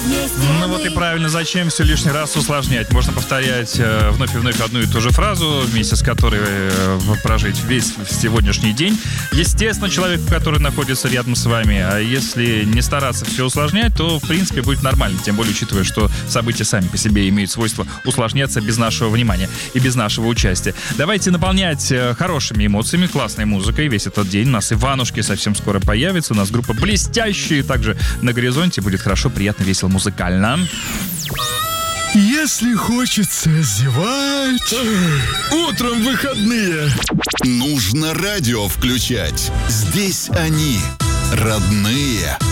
вместе Ну вот и правильно, зачем все лишний раз усложнять? Можно повторять вновь и вновь одну и ту же фразу, вместе с которой прожить весь сегодняшний день. Естественно, человеку, который находится рядом с вами, а если не стараться все усложнять, то в принципе будет нормально. Тем более, учитывая, что события сами по себе имеют свойство усложняться без нашего внимания и без нашего участия. Давайте наполнять хорошими эмоциями, классной музыкой весь этот день. У нас Иванушки совсем скоро появится. У нас группа «Блестящие» также на горизонте. Будет хорошо, приятно, весело, музыкально. Если хочется зевать, утром выходные, нужно радио включать. Здесь они, родные.